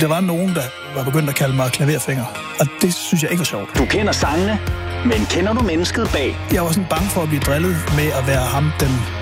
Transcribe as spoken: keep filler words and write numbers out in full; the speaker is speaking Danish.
der var nogen, der var begyndt at kalde mig klaverfinger. Og det synes jeg ikke var sjovt. Du kender sangene, men kender du mennesket bag? Jeg var sådan bange for at blive drillet med at være ham, den